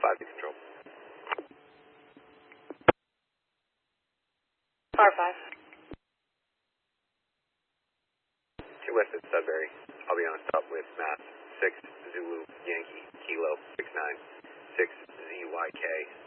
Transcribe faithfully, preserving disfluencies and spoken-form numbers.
five to control. Car five. Two west at Sudbury. I'll be on stop with Mass six Zulu Yankee Kilo six nine six Z Y K.